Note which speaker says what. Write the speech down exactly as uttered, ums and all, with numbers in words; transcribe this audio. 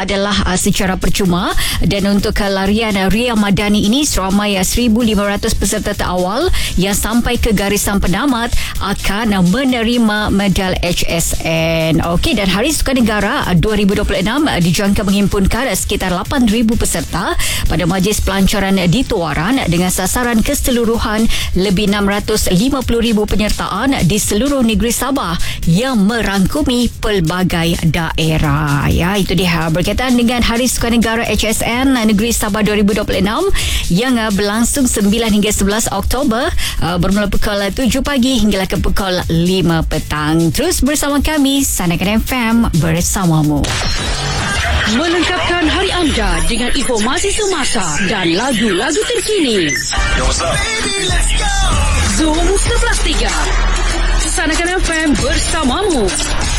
Speaker 1: adalah uh, secara percuma, dan untuk uh, larian uh, Ria Madani ini seramai uh, seribu lima ratus peserta terawal yang sampai ke garisan penamat akan uh, menerima medal H S N. Okey, dan Hari Sukan Negara uh, dua ribu dua puluh enam uh, dijangka menghimpunkan uh, sekitar lapan ribu peserta pada majlis pelancaran uh, di Tuaran dengan sasaran keseluruhan lebih enam ratus lima puluh ribu penyertaan di seluruh negeri Sabah yang merangkumi pelbagai daerah. Ya, itu dia berkaitan dengan Hari Sukan Negara H S N Negeri Sabah dua ribu dua puluh enam yang uh, berlangsung sembilan hingga sebelas Oktober, uh, bermula pukul tujuh pagi hinggalah ke pukul lima petang. Terus bersama kami Sanakan F M bersamamu,
Speaker 2: melengkapkan hari anda dengan informasi semasa dan lagu-lagu terkini.
Speaker 3: Yo, what's up? Baby, let's go.
Speaker 2: Zoom sebelas tiga Sanakan F M bersamamu.